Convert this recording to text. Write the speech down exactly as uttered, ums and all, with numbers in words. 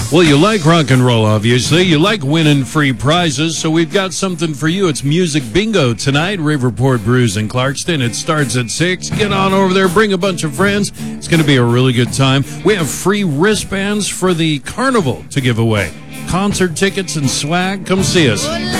Well, you like rock and roll, obviously. You like winning free prizes, so we've got something for you. It's Music Bingo tonight, Riverport Brews in Clarkston. It starts at six. Get on over there. Bring a bunch of friends. It's going to be a really good time. We have free wristbands for the carnival to give away. Concert tickets and swag. Come see us.